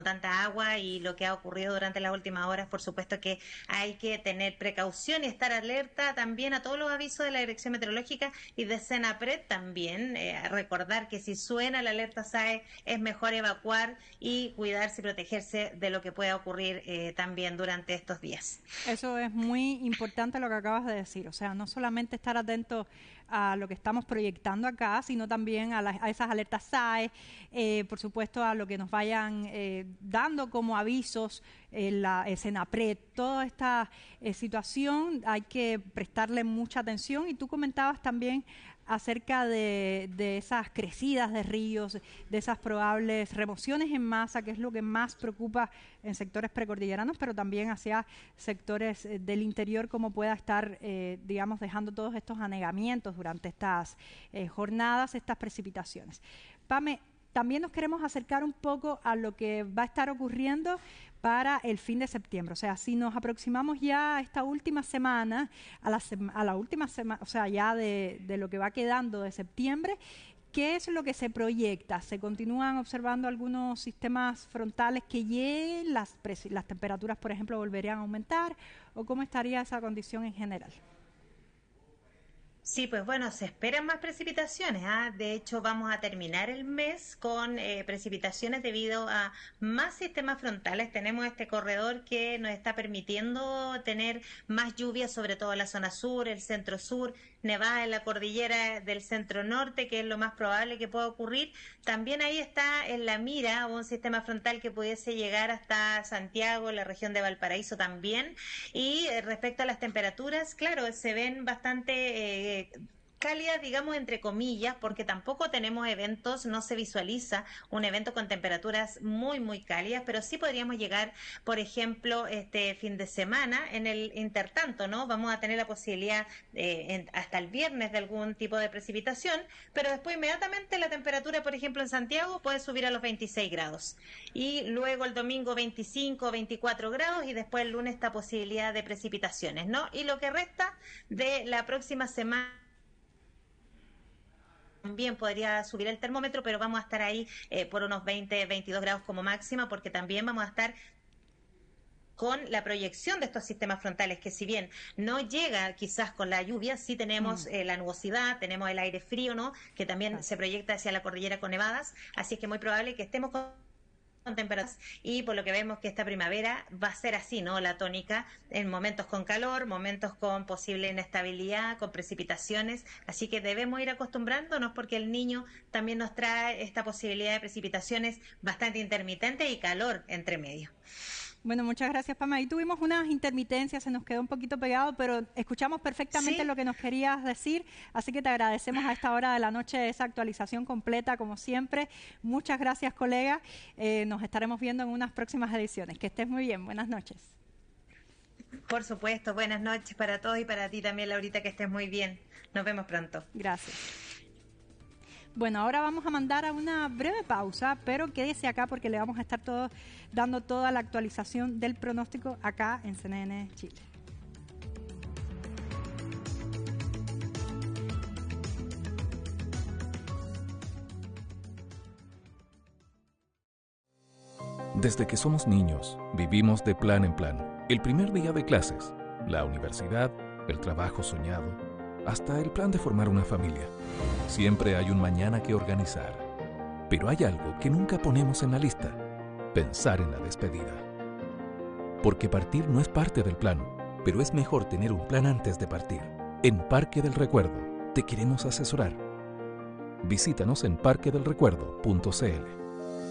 tanta agua y lo que ha ocurrido durante las últimas horas, por supuesto que hay que tener precaución y estar alerta también a todos los avisos de la Dirección Meteorológica y de Senapred también. Recordar que si suena la alerta SAE es mejor evacuar y cuidarse y protegerse de lo que pueda ocurrir también durante estos días. Eso es muy importante lo que acabas de decir, o sea, no solamente estar atento a lo que estamos proyectando acá, sino también a esas alertas SAE, por supuesto a lo que nos vayan dando como avisos la Senapred. Toda esta situación hay que prestarle mucha atención, y tú comentabas también acerca de esas crecidas de ríos, de esas probables remociones en masa, que es lo que más preocupa en sectores precordilleranos, pero también hacia sectores del interior, como pueda estar, digamos, dejando todos estos anegamientos durante estas jornadas, estas precipitaciones. Pame, también nos queremos acercar un poco a lo que va a estar ocurriendo para el fin de septiembre. O sea, si nos aproximamos ya a esta última semana, a la última semana, o sea, ya de lo que va quedando de septiembre, ¿qué es lo que se proyecta? ¿Se continúan observando algunos sistemas frontales que lleguen? ¿Las temperaturas, por ejemplo, volverían a aumentar? ¿O cómo estaría esa condición en general? Sí, pues bueno, se esperan más precipitaciones. De hecho, vamos a terminar el mes con precipitaciones debido a más sistemas frontales. Tenemos este corredor que nos está permitiendo tener más lluvias, sobre todo en la zona sur, el centro sur, nevadas en la cordillera del centro norte, que es lo más probable que pueda ocurrir. También ahí está en la mira un sistema frontal que pudiese llegar hasta Santiago, la región de Valparaíso también. Y respecto a las temperaturas, claro, se ven bastante cálidas, digamos, entre comillas, porque tampoco tenemos eventos, no se visualiza un evento con temperaturas muy, muy cálidas, pero sí podríamos llegar, por ejemplo, este fin de semana, en el intertanto, ¿no? Vamos a tener la posibilidad hasta el viernes de algún tipo de precipitación, pero después inmediatamente la temperatura, por ejemplo, en Santiago puede subir a los 26 grados. Y luego el domingo 25, 24 grados, y después el lunes esta posibilidad de precipitaciones, ¿no? Y lo que resta de la próxima semana también podría subir el termómetro, pero vamos a estar ahí por unos 20, 22 grados como máxima, porque también vamos a estar con la proyección de estos sistemas frontales, que si bien no llega quizás con la lluvia, sí tenemos la nubosidad, tenemos el aire frío, ¿no? Que también se proyecta hacia la cordillera con nevadas, así es que es muy probable que estemos con temperaturas, y por lo que vemos que esta primavera va a ser así, ¿no? La tónica, en momentos con calor, momentos con posible inestabilidad, con precipitaciones, así que debemos ir acostumbrándonos, porque el niño también nos trae esta posibilidad de precipitaciones bastante intermitentes y calor entre medio. Bueno, muchas gracias, Pama. Ahí tuvimos unas intermitencias, se nos quedó un poquito pegado, pero escuchamos perfectamente lo que nos querías decir, así que te agradecemos a esta hora de la noche esa actualización completa, como siempre. Muchas gracias, colega. Nos estaremos viendo en unas próximas ediciones. Que estés muy bien. Buenas noches. Por supuesto, buenas noches para todos y para ti también, Laurita, que estés muy bien. Nos vemos pronto. Gracias. Bueno, ahora vamos a mandar a una breve pausa, pero quédese acá porque le vamos a estar dando toda la actualización del pronóstico acá en CNN Chile. Desde que somos niños, vivimos de plan en plan. El primer día de clases, la universidad, el trabajo soñado, hasta el plan de formar una familia. Siempre hay un mañana que organizar. Pero hay algo que nunca ponemos en la lista: pensar en la despedida. Porque partir no es parte del plan, pero es mejor tener un plan antes de partir. En Parque del Recuerdo te queremos asesorar. Visítanos en parquedelrecuerdo.cl.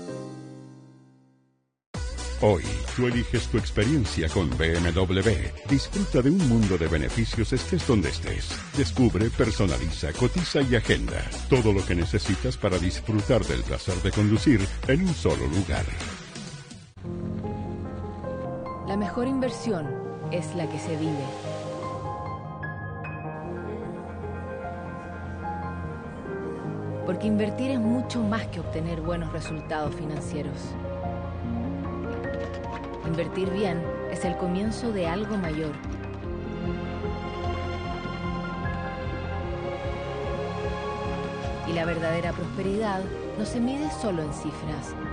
Hoy, tú eliges tu experiencia con BMW. Disfruta de un mundo de beneficios estés donde estés. Descubre, personaliza, cotiza y agenda todo lo que necesitas para disfrutar del placer de conducir en un solo lugar. La mejor inversión es la que se vive. Porque invertir es mucho más que obtener buenos resultados financieros. Invertir bien es el comienzo de algo mayor. Y la verdadera prosperidad no se mide solo en cifras,